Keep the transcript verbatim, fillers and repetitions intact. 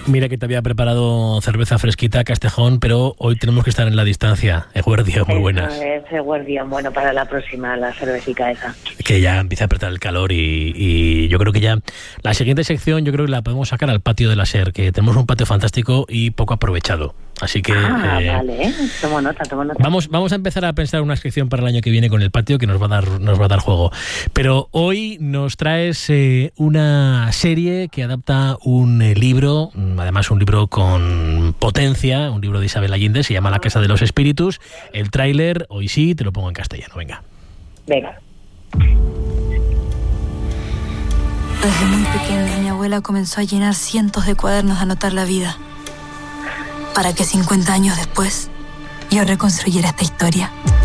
Mira que te había preparado cerveza fresquita, Castejón, pero hoy tenemos que estar en la distancia. Eguerdio, muy buenas. Es Eguerdio, bueno, para la próxima, la cervecita esa. Que ya empieza a apretar el calor y, y yo creo que ya la siguiente sección yo creo que la podemos sacar al patio de la SER, que tenemos un patio fantástico y poco aprovechado. Así que... Ah, eh, vale, tomo nota, tomo nota. Vamos, vamos a empezar a pensar una sección para el año que viene con el patio que nos va a dar, nos va a dar juego. Pero hoy nos traes eh, una serie que adapta un eh, libro, además un libro con potencia, un libro de Isabel Allende, se llama La Casa de los Espíritus. El tráiler, hoy sí, te lo pongo en castellano, venga. Venga. Desde muy pequeña mi abuela comenzó a llenar cientos de cuadernos de anotar la vida, para que cincuenta años después yo reconstruyera esta historia.